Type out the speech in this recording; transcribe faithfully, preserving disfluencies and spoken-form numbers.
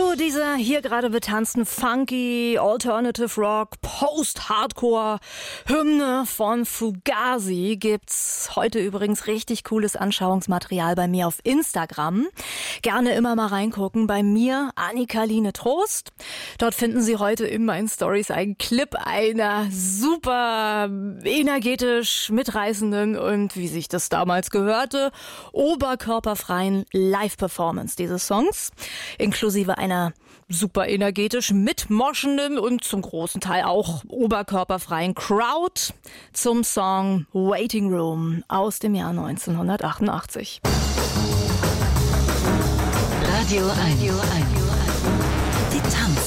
Zu dieser hier gerade betanzten funky, alternative Rock, Post-Hardcore Hymne von Fugazi gibt's heute übrigens richtig cooles Anschauungsmaterial bei mir auf Instagram. Gerne immer mal reingucken. Bei mir Annika-Line Trost. Dort finden Sie heute in meinen Stories einen Clip einer super energetisch mitreißenden und, wie sich das damals gehörte, oberkörperfreien Live-Performance dieses Songs, inklusive einer super energetisch mitmoschenden und zum großen Teil auch oberkörperfreien Crowd zum Song Waiting Room aus dem Jahr neunzehnhundertachtundachtzig. Radio eins. Die Tanz